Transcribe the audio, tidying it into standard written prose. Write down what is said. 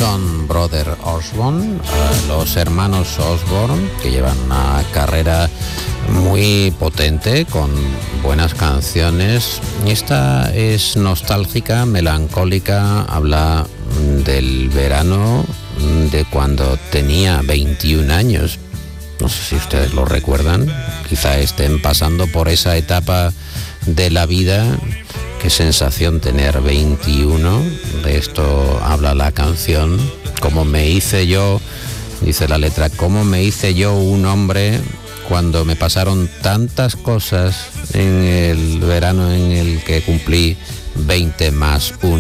son Brother Osborne, los hermanos Osborne, que llevan una carrera muy potente, con buenas canciones. Esta es nostálgica, melancólica, habla del verano de cuando tenía 21 años. No sé si ustedes lo recuerdan, quizá estén pasando por esa etapa de la vida. Qué sensación tener 21, de esto habla la canción. Cómo me hice yo, dice la letra, cómo me hice yo un hombre cuando me pasaron tantas cosas en el verano en el que cumplí 20 más 1.